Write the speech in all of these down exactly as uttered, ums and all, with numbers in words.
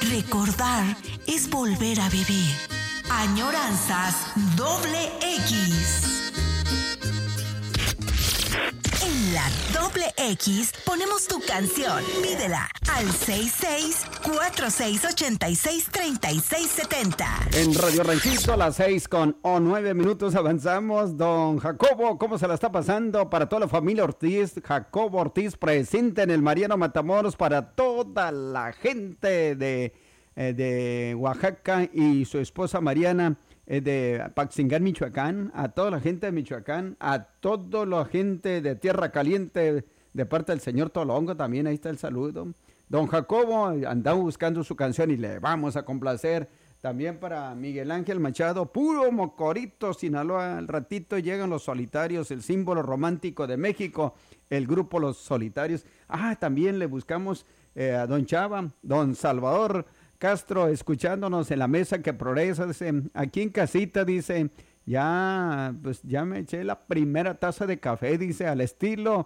Recordar es volver a vivir. Añoranzas doble X. En la doble X ponemos tu canción. Pídela al seis seis cuatro seis ocho seis tres seis siete cero. En Radio Ranchito, a las seis con o nueve minutos avanzamos. Don Jacobo, ¿cómo se la está pasando? Para toda la familia Ortiz, Jacobo Ortiz presente en el Mariano Matamoros, para toda la gente de, eh, de Oaxaca y su esposa Mariana, eh, de Paxingán, Michoacán, a toda la gente de Michoacán, a toda la gente de Tierra Caliente, de parte del señor Tolongo, también ahí está el saludo. Don Jacobo andaba buscando su canción y le vamos a complacer. También para Miguel Ángel Machado, puro Mocorito, Sinaloa. Al ratito llegan los Solitarios, el símbolo romántico de México, el grupo Los Solitarios. Ah, también le buscamos eh, a don Chava, don Salvador Castro, escuchándonos en la mesa que progresa. Dice, aquí en casita, dice, ya, pues ya me eché la primera taza de café, dice, al estilo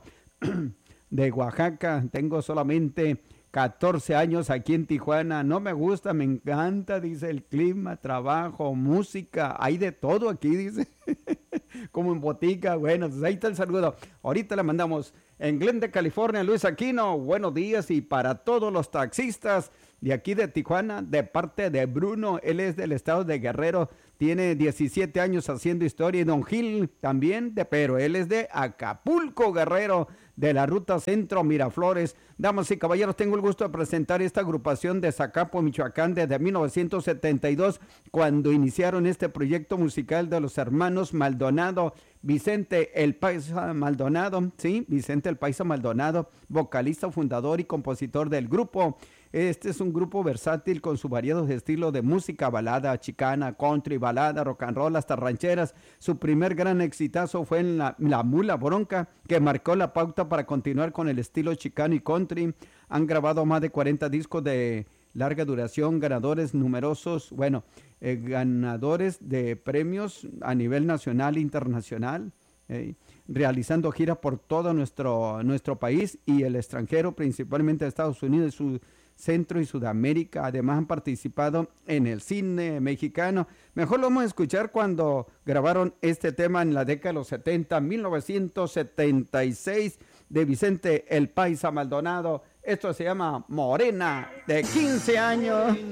de Oaxaca. Tengo solamente catorce años aquí en Tijuana, no me gusta, me encanta, dice, el clima, trabajo, música, hay de todo aquí, dice, como en botica. Bueno, pues ahí está el saludo. Ahorita le mandamos en Glendale, California, Luis Aquino, buenos días, y para todos los taxistas de aquí de Tijuana, de parte de Bruno, él es del estado de Guerrero, tiene diecisiete años haciendo historia, y don Gil también, de, pero él es de Acapulco, Guerrero, de la ruta Centro Miraflores. Damas y caballeros, tengo el gusto de presentar esta agrupación de Zacapo, Michoacán, desde mil novecientos setenta y dos, cuando iniciaron este proyecto musical de los hermanos Maldonado. Vicente el Paisa Maldonado, sí, Vicente el Paisa Maldonado, vocalista, fundador y compositor del grupo. Este es un grupo versátil con su variados estilos de música, balada, chicana, country, balada, rock and roll, hasta rancheras. Su primer gran exitazo fue en la, la Mula Bronca, que marcó la pauta para continuar con el estilo chicano y country. Han grabado más de cuarenta discos de larga duración, ganadores numerosos, bueno, eh, ganadores de premios a nivel nacional e internacional, eh, realizando giras por todo nuestro, nuestro país y el extranjero, principalmente Estados Unidos, su Centro y Sudamérica. Además han participado en el cine mexicano. Mejor lo vamos a escuchar cuando grabaron este tema en la década de los setenta, mil novecientos setenta y seis, de Vicente el Paisa Maldonado. Esto se llama Morena, de quince años.